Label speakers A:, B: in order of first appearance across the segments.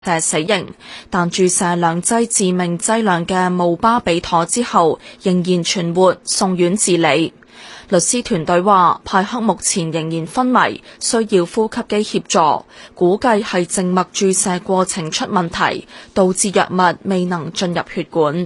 A: 射死刑，但注射兩劑致命劑量嘅姆巴比妥之後仍然存活，送院治理。律師團隊話，派克目前仍然昏迷，需要呼吸機協助，估計係靜脈注射過程出問題，導致藥物未能進入血管。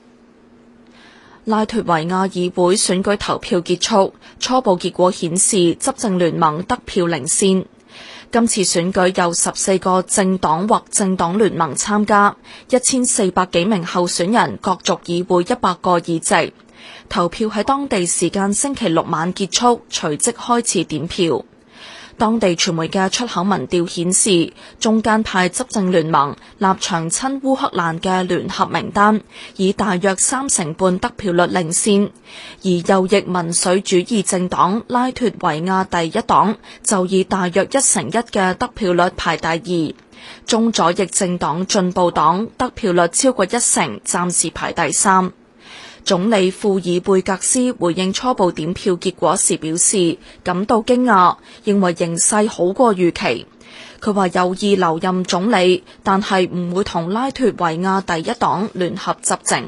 A: 拉脫維亞議會選舉投票結束，初步結果顯示執政聯盟得票領先。今次選舉有14個政黨或政黨聯盟參加，1400幾名候選人角逐議會100個議席。投票喺當地時間星期六晚結束，隨即開始點票。當地傳媒嘅出口民調顯示，中間派執政聯盟立場親烏克蘭嘅聯合名單以大約35%得票率領先，而右翼民粹主義政黨拉脫維亞第一黨就以大約1成1嘅得票率排第二，中左翼政黨進步黨得票率超過1成，暫時排第三。總理庫爾貝格斯回應初步點票結果時表示感到驚訝，認為形勢好過預期。佢話有意留任總理，但係唔會同拉脫維亞第一黨聯合執政。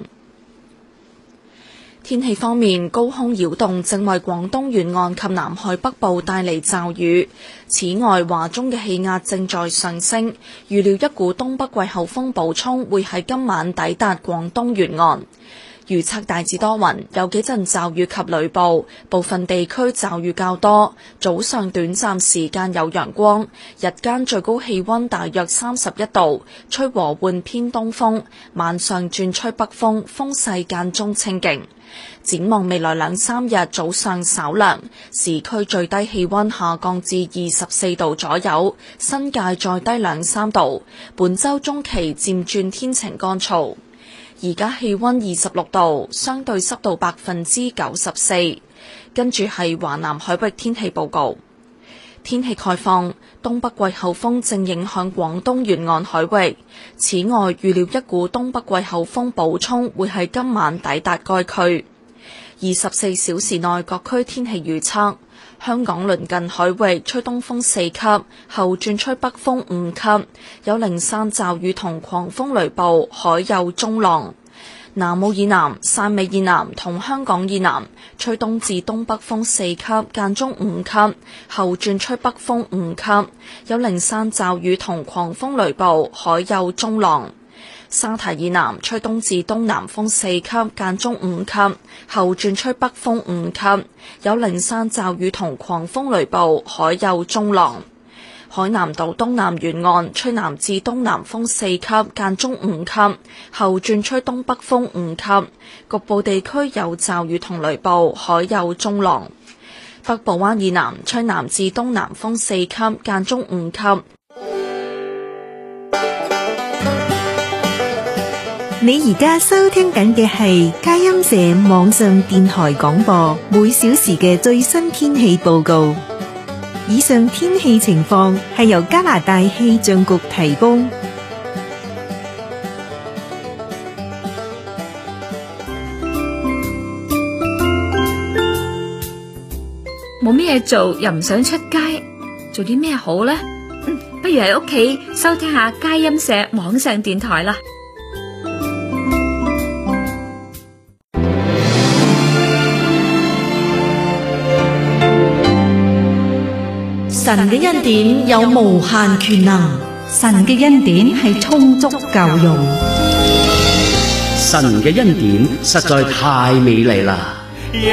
A: 天氣方面，高空擾動正為廣東沿岸及南海北部帶嚟驟雨。此外，華中嘅氣壓正在上升，預料一股東北季候風補充會喺今晚抵達廣東沿岸。預測大致多雲，有幾陣驟雨及雷暴，部分地區驟雨較多。早上短暫時間有陽光，日間最高氣溫大約31度，吹和緩偏東風。晚上轉吹北風，風勢間中清勁。展望未來2-3日，早上稍涼，市區最低氣溫下降至24度左右，新界再低2-3度。本週中期漸轉天晴乾燥。而家氣溫26度，相對濕度94%。跟住係華南海域天氣報告。天氣概況，東北季候風正影響廣東沿岸海域。此外，預料一股東北季候風補充會喺今晚抵達該區。24小時內各區天氣預測。香港鄰近海域吹東風4級，後轉吹北風5級，有零散驟雨同狂風雷暴，海有中浪。南澳以南、汕尾以南同香港以南吹東至東北風4級，間中5級，後轉吹北風5級，有零散驟雨同狂風雷暴，海有中浪。沙堤以南吹東至東南風4級，間中5級，後轉吹北風5級，有零散驟雨同狂風雷暴，海有中浪。海南島東南沿岸吹南至東南風4級，間中5級，後轉吹東北風5級，局部地區有驟雨同雷暴，海有中浪。北部灣以南吹南至東南風4級，間中5級。
B: 你而家收聽緊嘅係佳音社網上電台廣播，每小時嘅最新天氣報告。以上天氣情況係由加拿大氣象局提供。
C: 冇咩嘢做，又唔想出街，做啲咩好呢？不如喺屋企收聽下佳音社網上電台啦。
D: 神嘅恩典有無限權能，
E: 神嘅恩典係充足夠用，
F: 神嘅恩典實在太美麗啦！